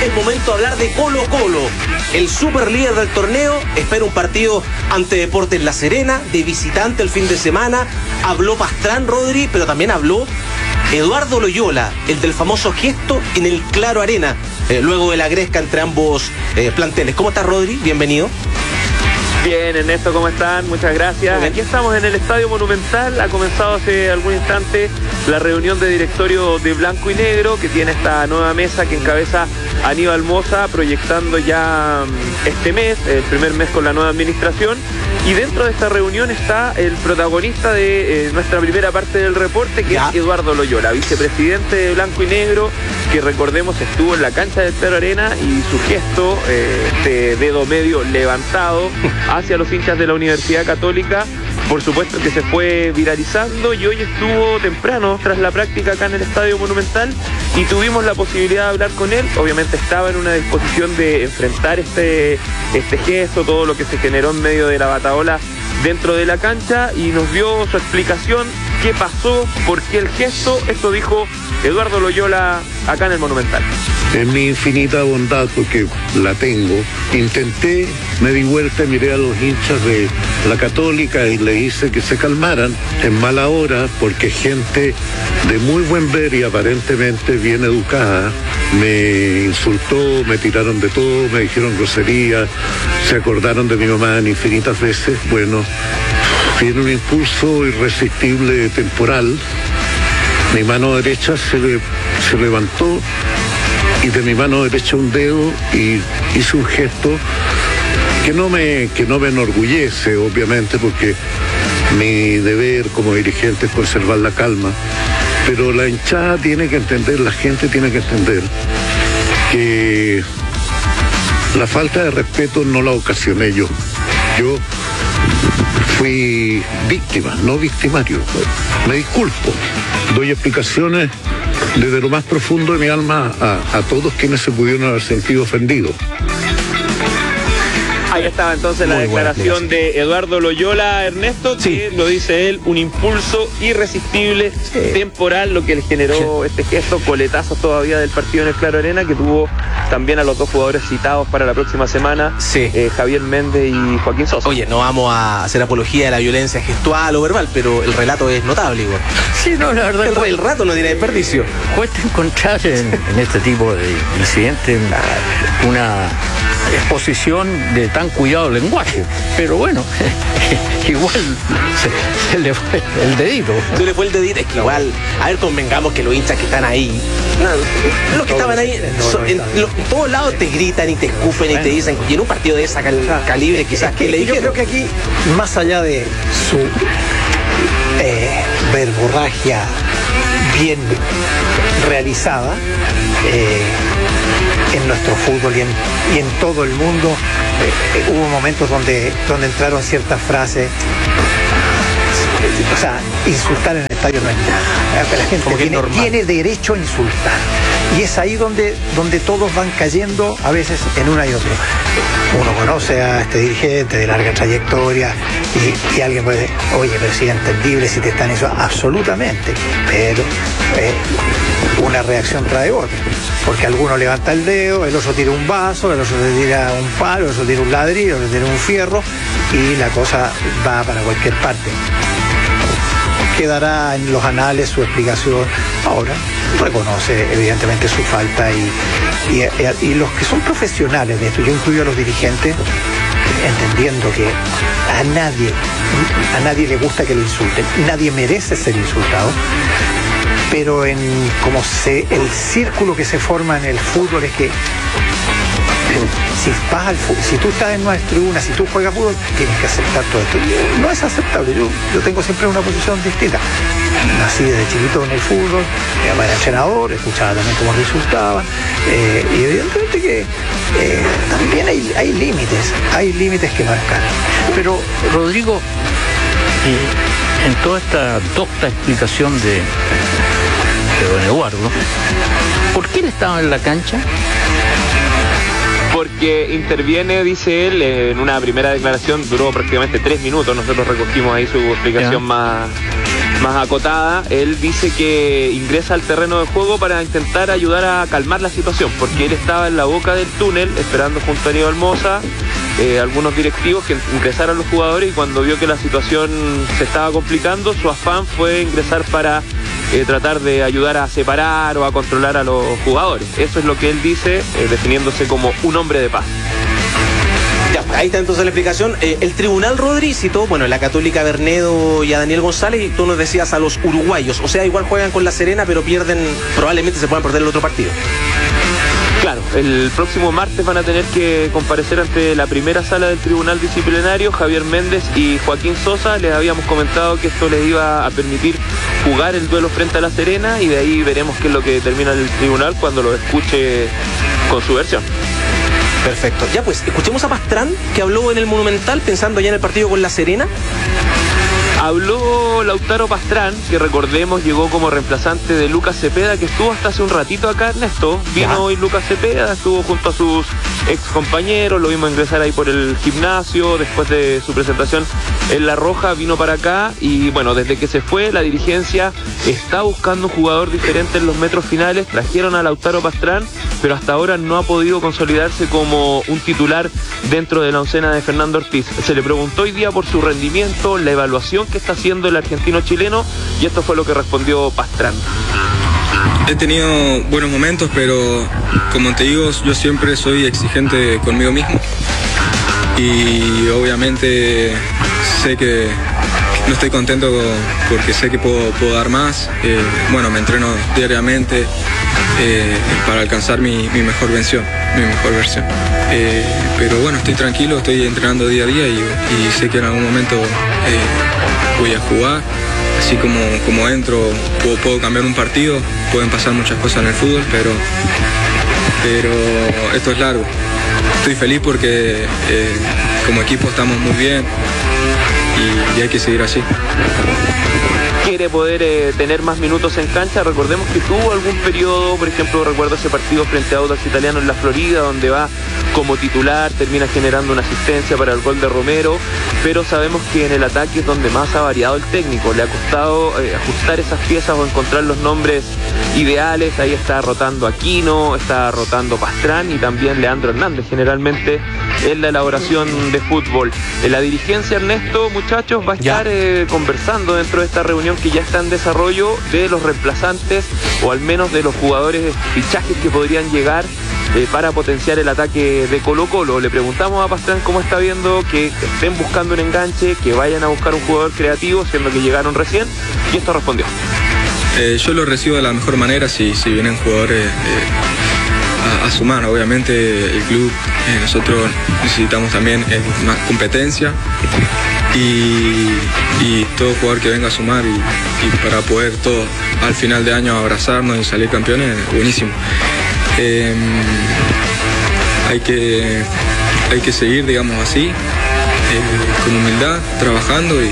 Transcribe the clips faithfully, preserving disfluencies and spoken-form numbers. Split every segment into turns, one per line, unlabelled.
es momento de hablar de Colo Colo. El super líder del torneo espera un partido ante Deportes La Serena, de visitante el fin de semana. Habló Pastrán, Rodri, pero también habló Eduardo Loyola, el del famoso gesto en el Claro Arena, eh, luego de la gresca entre ambos eh, planteles. ¿Cómo estás, Rodri? Bienvenido.
Bien, Ernesto, ¿cómo están? Muchas gracias. Aquí estamos en el Estadio Monumental. Ha comenzado hace algún instante la reunión de directorio de Blanco y Negro, que tiene esta nueva mesa que encabeza Aníbal Mosa, proyectando ya este mes, el primer mes con la nueva administración. Y dentro de esta reunión está el protagonista de eh, nuestra primera parte del reporte, que ya. es Eduardo Loyola, vicepresidente de Blanco y Negro, que recordemos estuvo en la cancha del Claro Arena, y su gesto, eh, este dedo medio levantado hacia los hinchas de la Universidad Católica, por supuesto que se fue viralizando, y hoy estuvo temprano tras la práctica acá en el Estadio Monumental y tuvimos la posibilidad de hablar con él. Obviamente estaba en una disposición de enfrentar este, este gesto, todo lo que se generó en medio de la batahola dentro de la cancha, y nos dio su explicación, qué pasó, por qué el gesto. Esto dijo Eduardo Loyola acá en el Monumental.
En mi infinita bondad, porque la tengo, intenté, me di vuelta y miré a los hinchas de la Católica y le hice que se calmaran en mala hora, porque gente de muy buen ver y aparentemente bien educada me insultó, me tiraron de todo, me dijeron groserías, se acordaron de mi mamá en infinitas veces. Bueno, tiene un impulso irresistible temporal. Mi mano derecha se, le, se levantó, y de mi mano derecha un dedo, y hice un gesto que no me, que no me enorgullece, obviamente, porque mi deber como dirigente es conservar la calma. Pero la hinchada tiene que entender, la gente tiene que entender que la falta de respeto no la ocasioné yo. Yo fui víctima, no victimario. Me disculpo, doy explicaciones desde lo más profundo de mi alma a, a todos quienes se pudieron haber sentido ofendidos.
Ahí estaba entonces la Muy declaración de Eduardo Loyola, Ernesto,
sí.
que lo dice él, un impulso irresistible, sí. temporal, lo que le generó sí. este gesto, coletazos todavía del partido en el Claro Arena, que tuvo también a los dos jugadores citados para la próxima semana,
sí.
eh, Javier Méndez y Joaquín Sosa.
Oye, no vamos a hacer apología de la violencia gestual o verbal, pero el relato es notable, igual.
Sí, no, la verdad.
El, el rato no tiene desperdicio.
Cuesta encontrar en, en este tipo de incidentes una exposición de tan cuidado lenguaje, pero bueno, igual se, se le fue el dedito.
Se le fue el dedito, es que igual, a ver, convengamos que los hinchas que están ahí, no, los que estaban ahí, so, en, lo, en todos lados te gritan y te escupen y te dicen, y en un partido de esa cal, calibre quizás que, que le dijeron.
Yo creo que aquí, más allá de su eh, verborragia bien realizada, eh, en nuestro fútbol y en, y en todo el mundo, eh, eh, hubo momentos donde, donde entraron ciertas frases. O sea, insultar en el estadio no es nada. La gente tiene, tiene derecho a insultar. Y es ahí donde, donde todos van cayendo, a veces en una y otra. Uno conoce a este dirigente de larga trayectoria y, y alguien puede decir, oye, pero si es entendible si te están eso, absolutamente. Pero eh, una reacción trae otra. Porque alguno levanta el dedo, el otro tira un vaso, el otro le tira un palo, el otro tira un ladrillo, el otro tira un fierro, y la cosa va para cualquier parte. Quedará en los anales su explicación. Ahora reconoce evidentemente su falta, y, y, y los que son profesionales de esto, yo incluyo a los dirigentes, entendiendo que a nadie, a nadie le gusta que lo insulten, nadie merece ser insultado, pero en como se, el círculo que se forma en el fútbol es que si vas al fútbol, si tú estás en una tribuna, si tú juegas fútbol, tienes que aceptar todo esto. No es aceptable. Yo, yo tengo siempre una posición distinta. Nací desde chiquito en el fútbol, mi mamá era entrenador, escuchaba también cómo resultaba, eh, y evidentemente que eh, también hay, hay límites, hay límites que marcar.
Pero, Rodrigo, eh, en toda esta docta explicación de, de don Eduardo, ¿por qué él estaba en la cancha?
Porque interviene, dice él, en una primera declaración, duró prácticamente tres minutos, nosotros recogimos ahí su explicación más, más acotada, él dice que ingresa al terreno de juego para intentar ayudar a calmar la situación, porque él estaba en la boca del túnel esperando junto a Aníbal Mosa, eh, algunos directivos que ingresaran los jugadores, y cuando vio que la situación se estaba complicando, su afán fue ingresar para eh, tratar de ayudar a separar o a controlar a los jugadores. Eso es lo que él dice, eh, definiéndose como un hombre de paz.
Ya, ahí está entonces la explicación. Eh, el tribunal, Rodri, citó, bueno, la Católica Bernedo y a Daniel González, y tú nos decías a los uruguayos. O sea, igual juegan con La Serena, pero pierden, probablemente se puedan perder el otro partido.
Claro, el próximo martes van a tener que comparecer ante la primera sala del tribunal disciplinario Javier Méndez y Joaquín Sosa. Les habíamos comentado que esto les iba a permitir jugar el duelo frente a La Serena, y de ahí veremos qué es lo que determina el tribunal cuando lo escuche con su versión.
Perfecto. Ya pues, escuchemos a Pastrán, que habló en el Monumental pensando ya en el partido con La Serena.
Habló Lautaro Pastrán, que recordemos llegó como reemplazante de Lucas Cepeda, que estuvo hasta hace un ratito acá, Ernesto. Vino ya. Hoy Lucas Cepeda, estuvo junto a sus ex compañeros, lo vimos ingresar ahí por el gimnasio, después de su presentación en La Roja, vino para acá, y bueno, desde que se fue, la dirigencia está buscando un jugador diferente en los metros finales. Trajeron a Lautaro Pastrán, pero hasta ahora no ha podido consolidarse como un titular dentro de la oncena de Fernando Ortiz. Se le preguntó hoy día por su rendimiento, la evaluación que está haciendo el argentino chileno, y esto fue lo que respondió Pastrán.
He tenido buenos momentos, pero como te digo, yo siempre soy exigente conmigo mismo, y obviamente sé que no estoy contento porque sé que puedo, puedo dar más. Eh, bueno, me entreno diariamente eh, para alcanzar mi, mi mejor versión, mi mejor versión. Eh, pero bueno, estoy tranquilo, estoy entrenando día a día, y, y sé que en algún momento eh, voy a jugar. Así como, como entro, puedo, puedo cambiar un partido, pueden pasar muchas cosas en el fútbol, pero, pero esto es largo. Estoy feliz porque eh, como equipo estamos muy bien, y, y hay que seguir así.
Quiere poder eh, tener más minutos en cancha. Recordemos que tuvo algún periodo, por ejemplo, recuerdo ese partido frente a Audax Italiano en la Florida, donde va como titular, termina generando una asistencia para el gol de Romero, pero sabemos que en el ataque es donde más ha variado el técnico. Le ha costado eh, ajustar esas piezas o encontrar los nombres ideales. Ahí está rotando Aquino, está rotando Pastrán, y también Leandro Hernández, generalmente en la elaboración de fútbol. En la dirigencia, Ernesto, muchachos, va a estar eh, conversando dentro de esta reunión que ya está en desarrollo de los reemplazantes, o al menos de los jugadores fichajes que podrían llegar eh, para potenciar el ataque de Colo-Colo. Le preguntamos a Pastrán cómo está viendo que estén buscando un enganche, que vayan a buscar un jugador creativo, siendo que llegaron recién, y esto respondió.
Eh, yo lo recibo de la mejor manera si, si vienen jugadores eh, a, a sumar. Obviamente el club, eh, nosotros necesitamos también eh, más competencia, y, y todo jugador que venga a sumar, y, y para poder todo al final de año abrazarnos y salir campeones, buenísimo. Eh, hay que, hay que seguir, digamos así, eh, con humildad, trabajando y,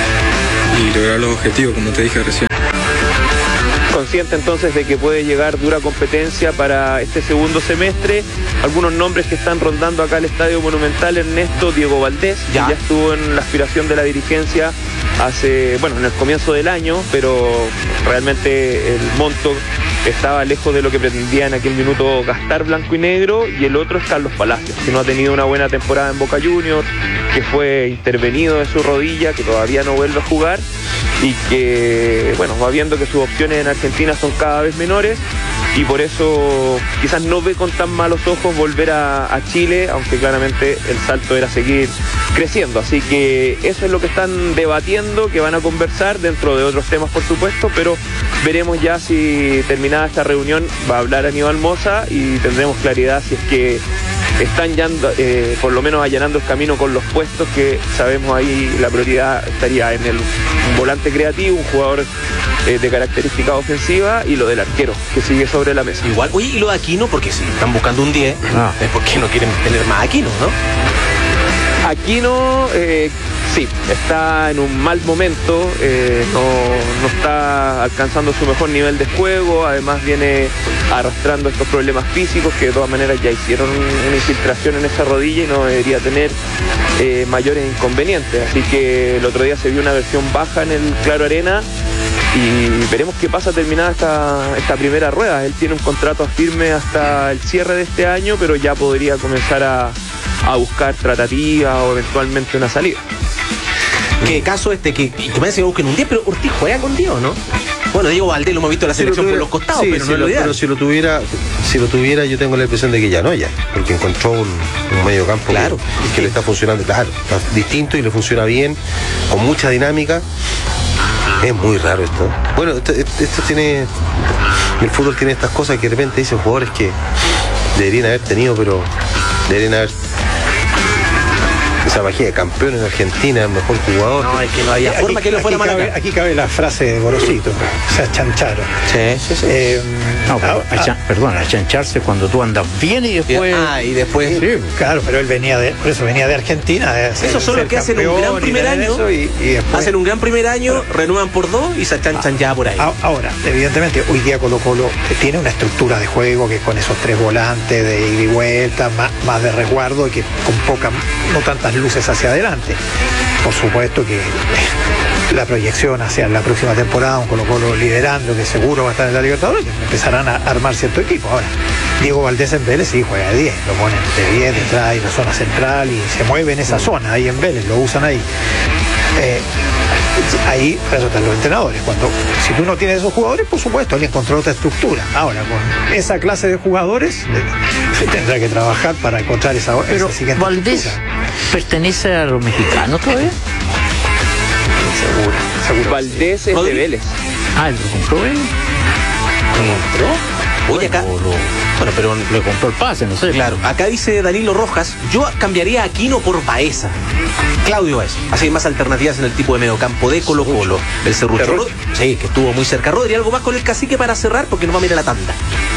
y lograr los objetivos, como te dije recién.
Consciente entonces de que puede llegar dura competencia para este segundo semestre. Algunos nombres que están rondando acá al Estadio Monumental, Ernesto: Diego Valdés, ya. que ya estuvo en la aspiración de la dirigencia hace, bueno, en el comienzo del año, pero realmente el monto estaba lejos de lo que pretendía en aquel minuto gastar blanco y negro. Y el otro es Carlos Palacios, que no ha tenido una buena temporada en Boca Juniors, que fue intervenido de su rodilla, que todavía no vuelve a jugar, y que, bueno, va viendo que sus opciones en Argentina son cada vez menores, y por eso quizás no ve con tan malos ojos volver a, a Chile, aunque claramente el salto era seguir creciendo. Así que eso es lo que están debatiendo, que van a conversar dentro de otros temas, por supuesto, pero veremos ya si terminada esta reunión va a hablar Aníbal Mosa, y tendremos claridad si es que están ya, eh, por lo menos allanando el camino con los puestos, que sabemos ahí la prioridad estaría en el volante creativo, un jugador eh, de característica ofensiva, y lo del arquero, que sigue sobre la mesa.
Igual, oye, y lo de Aquino, porque si están buscando un diez, ah. es porque no quieren tener más Aquino, ¿no?
Aquino, eh, Sí, está en un mal momento, eh, no, no está alcanzando su mejor nivel de juego, además viene arrastrando estos problemas físicos que de todas maneras ya hicieron una infiltración en esa rodilla y no debería tener eh, mayores inconvenientes. Así que el otro día se vio una versión baja en el Claro Arena y veremos qué pasa terminada esta, esta primera rueda. Él tiene un contrato firme hasta el cierre de este año, pero ya podría comenzar a, a buscar tratativas o eventualmente una salida.
¿Qué caso este? Que, que me dicen que busquen un diez, pero Ortiz juega con Diego, ¿no? Bueno, Diego Valdés lo hemos visto en la
Si
selección
tuviera,
por los costados,
sí,
pero
si
no es lo
lo,
ideal.
pero si lo tuviera, si lo tuviera, yo tengo la impresión de que ya no ya, porque encontró un, un medio campo
Claro,
que, que le está funcionando, claro, está distinto y le funciona bien, con mucha dinámica. Es muy raro esto. Bueno, esto, esto tiene, el fútbol tiene estas cosas que de repente dicen jugadores que deberían haber tenido, pero deberían haber. Esa magia de campeón en Argentina, el mejor jugador.
No, es que no había
Aquí-
forma que él lo fuera
aquí
mal
cabe,
acá.
aquí cabe la frase de Gorosito, se achancharon.
Sí, sí, sí.
Eh,
No, pero,
ah,
achan- perdón, achancharse cuando tú andas bien y después.
Ah, y después.
Sí,
Claro, pero él venía de, por eso venía de Argentina. de ser-
Esos son los
ser
que hacen un
campeón
gran
y
primer
tener
año,
eso y, y después-
hacen un gran primer año, renuevan por dos y se achanchan ya por ahí.
A- Ahora, evidentemente, hoy día Colo Colo tiene una estructura de juego que con esos tres volantes de ida y vuelta, más, más de resguardo y que con poca, no tantas luces hacia adelante. Por supuesto que la proyección hacia la próxima temporada, un Colo Colo liderando, que seguro va a estar en la Libertadores, empezarán a armar cierto equipo. Ahora, Diego Valdés en Vélez sí juega de diez, lo ponen de diez detrás y la zona central y se mueve en esa zona, ahí en Vélez, lo usan ahí. Eh, ahí resultan los entrenadores. Cuando, si tú no tienes esos jugadores, por supuesto, él encontró otra estructura. Ahora, con esa clase de jugadores, eh, tendrá que trabajar para encontrar esa,
pero
esa siguiente
Valdés
estructura.
pertenece a los mexicanos todavía.
Seguro, seguro.
Valdés es de
Rodri-
Vélez.
Ah, lo compró él.
Oye, acá.
Bueno, lo- bueno, pero le compró el pase, no sé.
Claro, acá dice Danilo Rojas, yo cambiaría a Aquino por Baeza. Claudio Baeza. Así hay más alternativas en el tipo de mediocampo de Colo Colo. El Cerrucho.
Cerrucho.
Sí, que estuvo muy cerca. Rodri, algo más con el cacique para cerrar porque nos va a mirar la tanda.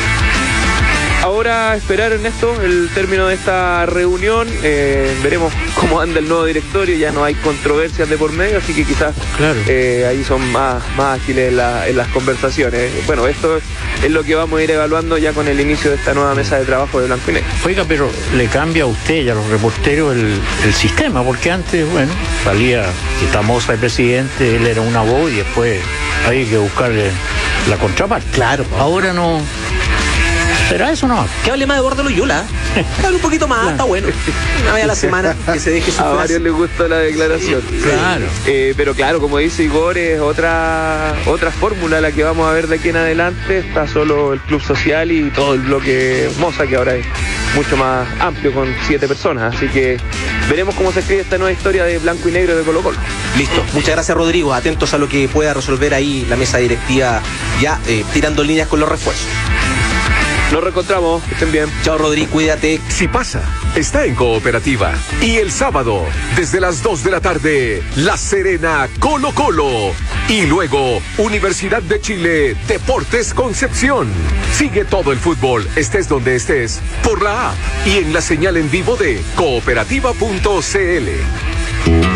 Ahora esperar, Ernesto, el término de esta reunión. Eh, veremos cómo anda el nuevo directorio. Ya no hay controversias de por medio, así que quizás
Claro.
eh, ahí son más, más ágiles en, la- en las conversaciones. Bueno, esto es, es lo que vamos a ir evaluando ya con el inicio de esta nueva mesa de trabajo de Blanco y Negro.
Oiga, pero le cambia a usted y a los reporteros el, el sistema, porque antes, bueno, salía Tamosa de presidente, él era una voz y después había que buscarle la contraparte.
Claro.
Ahora no. ¿Será eso o no?
Que hable más de Eduardo Loyola. Que hable un poquito más, está bueno. Una vez a la semana que se deje su
A
frase.
varios les gustó la declaración.
Claro.
Eh, pero claro, como dice Igor, es otra otra fórmula la que vamos a ver de aquí en adelante. Está solo el club social y todo el bloque Moza, que ahora es mucho más amplio con siete personas. Así que veremos cómo se escribe esta nueva historia de Blanco y Negro de Colo Colo.
Listo. Muchas gracias, Rodrigo. Atentos a lo que pueda resolver ahí la mesa directiva, ya eh, tirando líneas con los refuerzos.
Nos reencontramos, que estén bien.
Chao, Rodrigo, cuídate.
Si pasa, está en Cooperativa. Y el sábado, desde las dos de la tarde, La Serena, Colo Colo. Y luego, Universidad de Chile, Deportes Concepción. Sigue todo el fútbol, estés donde estés, por la app y en la señal en vivo de cooperativa punto c l.